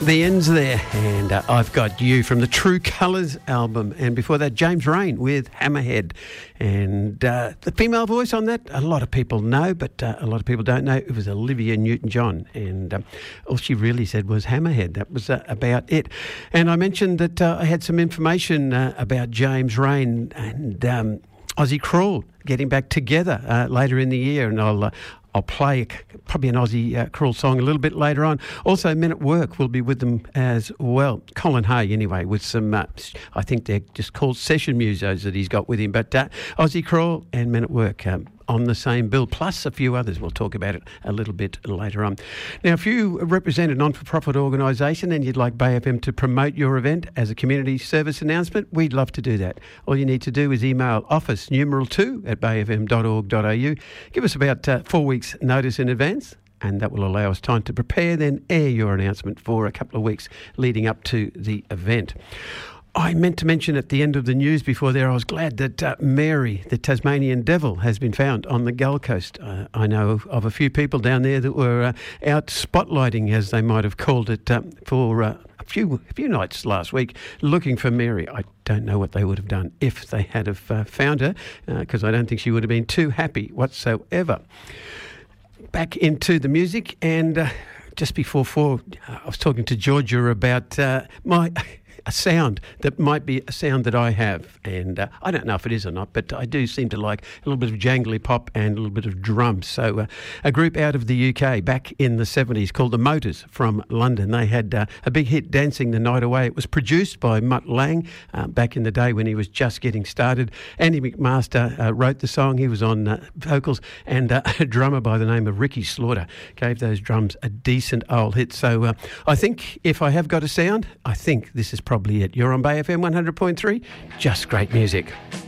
The End's there, and I've Got You from the True Colours album, and before that James Rain with Hammerhead. And the female voice on that, a lot of people know, but a lot of people don't know. It was Olivia Newton-John, and all she really said was Hammerhead. That was about it. And I mentioned that I had some information about James Rain and Aussie Crawl getting back together later in the year, and I'll play probably an Aussie Crawl song a little bit later on. Also, Men at Work will be with them as well. Colin Hay, anyway, with some, I think they're just called session musos that he's got with him. But Aussie Crawl and Men at Work on the same bill, plus a few others. We'll talk about it a little bit later on. Now, if you represent a non-for-profit organisation and you'd like Bay FM to promote your event as a community service announcement, we'd love to do that. All you need to do is email office #2 at bayfm.org.au. Give us about 4 weeks' notice in advance, and that will allow us time to prepare, then air your announcement for a couple of weeks leading up to the event. I meant to mention at the end of the news before there, I was glad that Mary, the Tasmanian devil, has been found on the Gold Coast. I know of a few people down there that were out spotlighting, as they might have called it, for a few nights last week, looking for Mary. I don't know what they would have done if they had have found her, because I don't think she would have been too happy whatsoever. Back into the music, and just before 4, I was talking to Georgia about a sound that might be a sound that I have, and I don't know if it is or not, but I do seem to like a little bit of jangly pop and a little bit of drums. So a group out of the UK back in the 70s called the Motors from London, they had a big hit, Dancing the Night Away. It was produced by Mutt Lang back in the day when he was just getting started. Andy McMaster wrote the song. He was on vocals, and a drummer by the name of Ricky Slaughter gave those drums a decent old hit. So I think if I have got a sound, I think this is probably it. You're on Bay FM 100.3, just great music.